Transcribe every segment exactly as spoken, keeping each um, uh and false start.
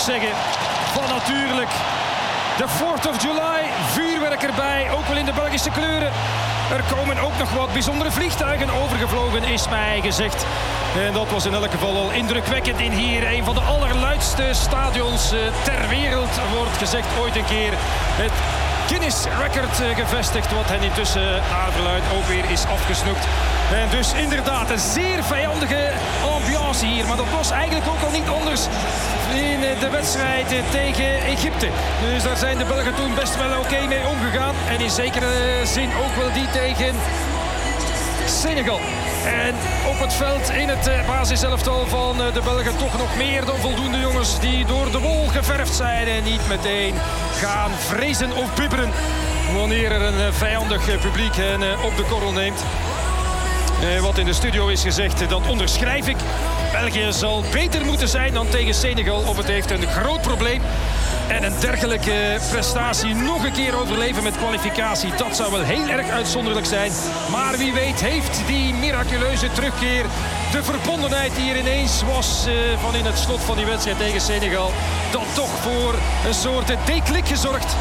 zeggen. Van natuurlijk de fourth of July, vuurwerk erbij, ook wel in de Belgische kleuren. Er komen ook nog wat bijzondere vliegtuigen overgevlogen, is mij gezegd. En dat was in elk geval al indrukwekkend in hier. Een van de allerluidste stadions ter wereld, wordt gezegd ooit een keer. Het Guinness record gevestigd, wat hen intussen naar verluidt ook weer is afgesnoept. En dus inderdaad een zeer vijandige ambiance hier. Maar dat was eigenlijk ook al niet anders in de wedstrijd tegen Egypte. Dus daar zijn de Belgen toen best wel oké okay mee omgegaan. En in zekere zin ook wel die tegen Senegal. En op het veld in het basiselftal van de Belgen toch nog meer dan voldoende jongens die door de wol geverfd zijn en niet meteen gaan vrezen of bibberen wanneer er een vijandig publiek hen op de korrel neemt. Wat in de studio is gezegd, dat onderschrijf ik. België zal beter moeten zijn dan tegen Senegal, of het heeft een groot probleem. En een dergelijke prestatie nog een keer overleven met kwalificatie, dat zou wel heel erg uitzonderlijk zijn. Maar wie weet heeft die miraculeuze terugkeer, de verbondenheid die er ineens was uh, van in het slot van die wedstrijd tegen Senegal, dan toch voor een soort déclic gezorgd.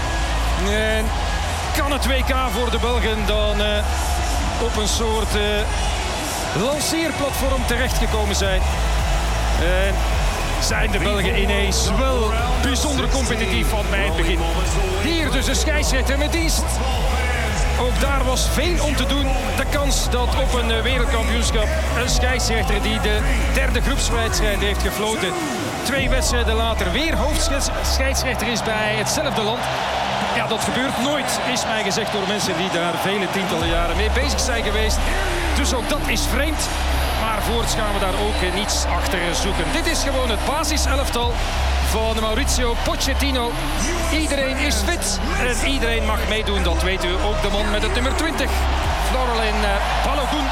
En kan het W K voor de Belgen dan uh, op een soort uh, lanceerplatform terechtgekomen zijn. En zijn de Belgen ineens wel bijzonder competitief van bij het begin. Hier dus een scheidsrechter met dienst. Ook daar was veel om te doen. De kans dat op een wereldkampioenschap een scheidsrechter die de derde groepswedstrijd heeft gefloten, twee wedstrijden later weer hoofdscheidsrechter is bij hetzelfde land. Ja, dat gebeurt nooit, is mij gezegd door mensen die daar vele tientallen jaren mee bezig zijn geweest. Dus ook dat is vreemd. Maar voorts gaan we daar ook niets achter zoeken. Dit is gewoon het basiselftal van Mauricio Pochettino. Iedereen is fit en iedereen mag meedoen. Dat weet u, ook de man met het nummer twintig, Laurelin Balogun.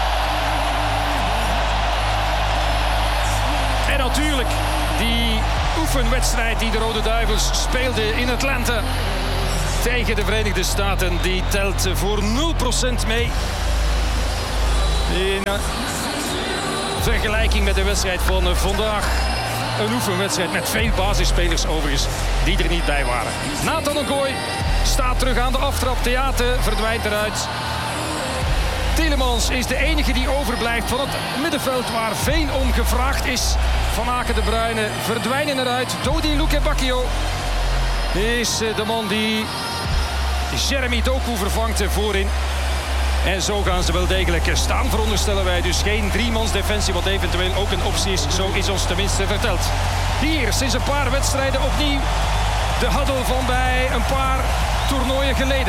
En natuurlijk die oefenwedstrijd die de Rode Duivels speelden in Atlanta tegen de Verenigde Staten, die telt voor nul procent mee in vergelijking met de wedstrijd van vandaag. Een oefenwedstrijd met veel basisspelers overigens die er niet bij waren. Nathan Ngoy staat terug aan de aftrap. Theater verdwijnt eruit. Tielemans is de enige die overblijft van het middenveld waar veel om gevraagd is. Van Aken, De Bruyne verdwijnen eruit. Dodi Lukebakio is de man die Jeremy Doku vervangt voorin. En zo gaan ze wel degelijk staan, veronderstellen wij. Dus geen driemans defensie, wat eventueel ook een optie is. Zo is ons tenminste verteld. Hier sinds een paar wedstrijden opnieuw de huddle van bij een paar toernooien geleden.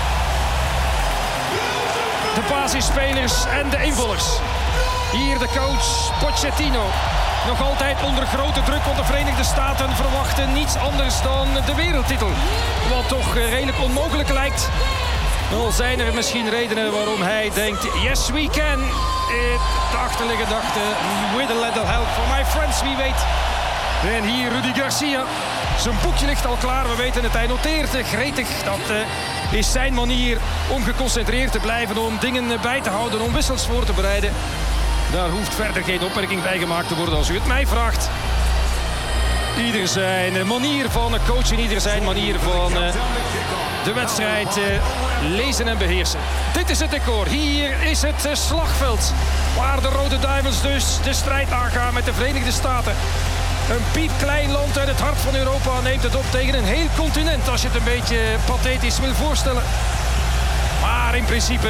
De basisspelers en de invallers. Hier de coach Pochettino. Nog altijd onder grote druk, want de Verenigde Staten verwachten niets anders dan de wereldtitel. Wat toch redelijk onmogelijk lijkt. Al zijn er misschien redenen waarom hij denkt, yes we can. De achterliggende gedachte, with a little help from my friends, wie weet. En hier Rudy Garcia. Zijn boekje ligt al klaar, we weten het, hij noteert gretig. Dat uh, is zijn manier om geconcentreerd te blijven, om dingen bij te houden, om wissels voor te bereiden. Daar hoeft verder geen opmerking bij gemaakt te worden als u het mij vraagt. Ieder zijn manier van coachen, ieder zijn manier van uh, de wedstrijd uh, lezen en beheersen. Dit is het decor. Hier is het uh, slagveld. Waar de Rode Duivels dus de strijd aangaan met de Verenigde Staten. Een piepklein land uit het hart van Europa neemt het op tegen een heel continent. Als je het een beetje pathetisch wil voorstellen. Maar in principe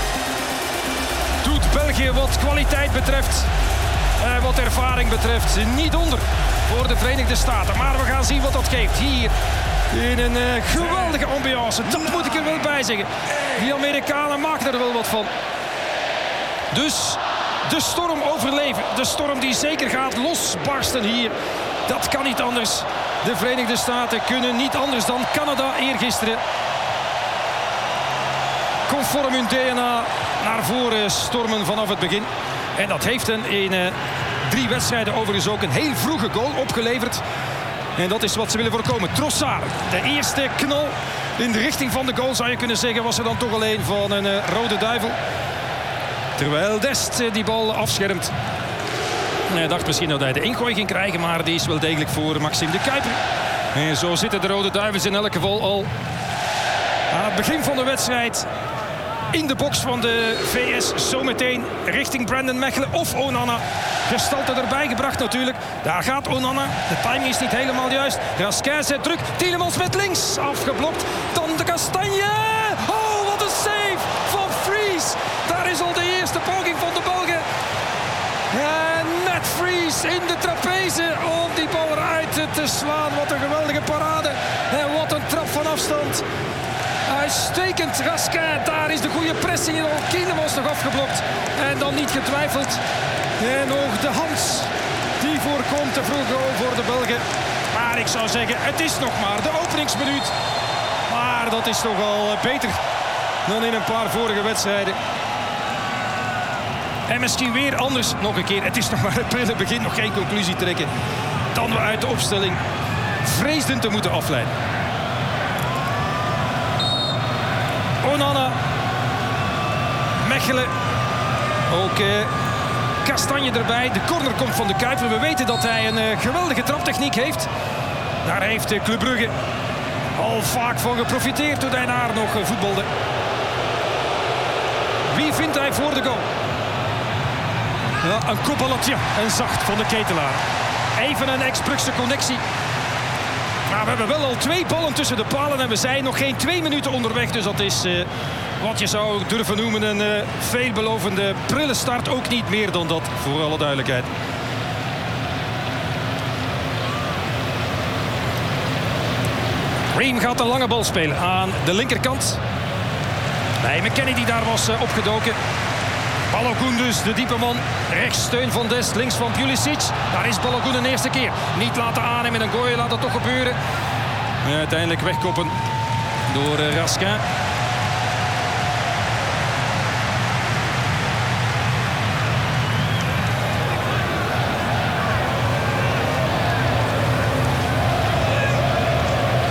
doet België wat kwaliteit betreft, uh, wat ervaring betreft, niet onder voor de Verenigde Staten. Maar we gaan zien wat dat geeft hier in een uh, geweldige ambiance. Dat moet ik er wel bij zeggen. Die Amerikanen maken er wel wat van. Dus de storm overleven. De storm die zeker gaat losbarsten hier. Dat kan niet anders. De Verenigde Staten kunnen niet anders dan Canada eergisteren. Conform hun D N A naar voren stormen vanaf het begin. En dat heeft hen in uh, drie wedstrijden overigens ook een heel vroege goal opgeleverd. En dat is wat ze willen voorkomen. Trossard, de eerste knal in de richting van de goal zou je kunnen zeggen, was er dan toch alleen van een uh, Rode Duivel. Terwijl Dest uh, die bal afschermt. Hij dacht misschien dat hij de ingooi ging krijgen, maar die is wel degelijk voor Maxime de Cuyper. En zo zitten de Rode Duivels in elk geval al aan het begin van de wedstrijd in de box van de V S. Zometeen richting Brandon Mechelen of Onana. Gestalte erbij gebracht natuurlijk. Daar gaat Onana. De timing is niet helemaal juist. Raskin zet druk. Tielemans met links. Afgeblokt. Dan de Kastanje. Oh, wat een save van Fries. Daar is al de eerste poging van de Belgen. En Matt Fries in de trapeze om die bal eruit te slaan. Wat een geweldige parade. En wat een trap van afstand. Uitstekend, Raskin. Daar is de goede pressing. Tielemans nog afgeblokt. En dan niet getwijfeld. En ook de Hans die voorkomt te vroeg voor de Belgen. Maar ik zou zeggen, het is nog maar de openingsminuut. Maar dat is toch al beter dan in een paar vorige wedstrijden. En misschien weer anders nog een keer. Het is nog maar het prille begin, nog geen conclusie trekken. Dan we uit de opstelling vreesden te moeten afleiden. Onana. Mechelen. Ook eh, Kastanje erbij. De corner komt van de Cuyper. We weten dat hij een uh, geweldige traptechniek heeft. Daar heeft uh, Club Brugge al vaak van geprofiteerd toen hij daar nog uh, voetbalde. Wie vindt hij voor de goal? Ja, een kopballetje en zacht van de Ketelaar. Even een ex-Brugse connectie. Maar we hebben wel al twee ballen tussen de palen en we zijn nog geen twee minuten onderweg. Dus dat is uh, wat je zou durven noemen een uh, veelbelovende prille start. Ook niet meer dan dat, voor alle duidelijkheid. Ream gaat een lange bal spelen aan de linkerkant. Bij McKennie die daar was uh, opgedoken. Balogun dus, de diepe man. Rechts steun van Dest, links van Pulisic. Daar is Balogun een eerste keer. Niet laten aannemen en Goye laat dat toch gebeuren. Ja, uiteindelijk wegkoppen door uh, Raskin.